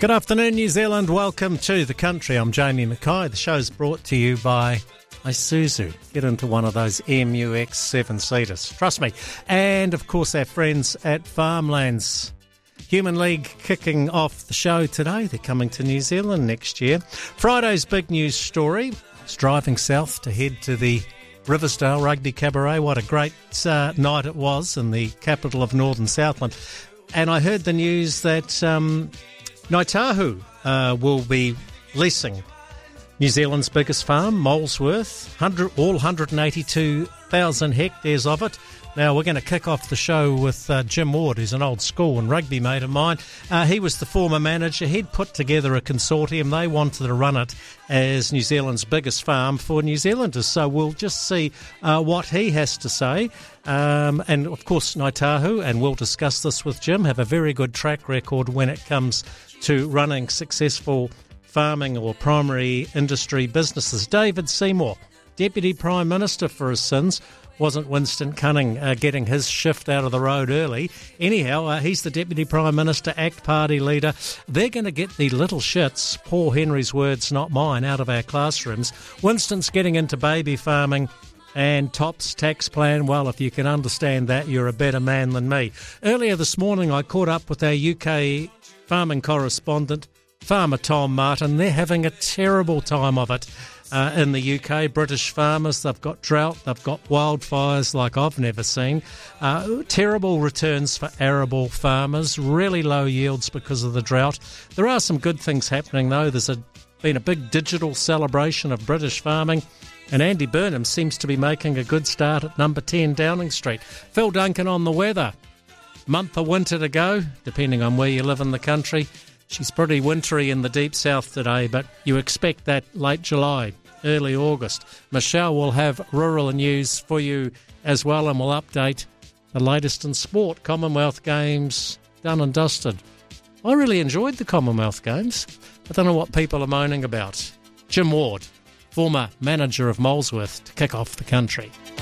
Good afternoon, New Zealand. Welcome to The Country. I'm Jamie Mackay. The show's brought to you by Isuzu. Get into one of those MUX 7-seaters. Trust me. And, of course, our friends at Farmlands. Human League kicking off the show today. They're coming to New Zealand next year. Friday's big news story is driving south to head to the Riversdale Rugby Cabaret. What a great night it was in the capital of Northern Southland. And I heard the news that Ngāi Tahu will be leasing New Zealand's biggest farm, Molesworth, all 182,000 hectares of it. Now, we're going to kick off the show with Jim Ward, who's an old school and rugby mate of mine. He was the former manager. He'd put together a consortium. They wanted to run it as New Zealand's biggest farm for New Zealanders. So we'll just see what he has to say. And, of course, Ngāi Tahu, and we'll discuss this with Jim, have a very good track record when it comes to running successful farming or primary industry businesses. David Seymour, Deputy Prime Minister for his sins. Wasn't Winston Cunning getting his shift out of the road early? Anyhow, he's the Deputy Prime Minister, ACT Party leader. They're going to get the little shits, Paul Henry's words, not mine, out of our classrooms. Winston's getting into baby farming and TOPS tax plan. Well, if you can understand that, you're a better man than me. Earlier this morning, I caught up with our UK farming correspondent, Farmer Tom Martin. They're having a terrible time of it. In the UK, British farmers, they've got drought, they've got wildfires like I've never seen. Terrible returns for arable farmers, really low yields because of the drought. There are some good things happening though. There's been a big digital celebration of British farming, and Andy Burnham seems to be making a good start at number 10 Downing Street. Phil Duncan on the weather. Month of winter to go, depending on where you live in the country. She's pretty wintry in the deep south today, but you expect that late July, early August. Michelle will have rural news for you as well, and we'll update the latest in sport. Commonwealth Games done and dusted. I really enjoyed the Commonwealth Games. I don't know what people are moaning about. Jim Ward, former manager of Molesworth, to kick off the country.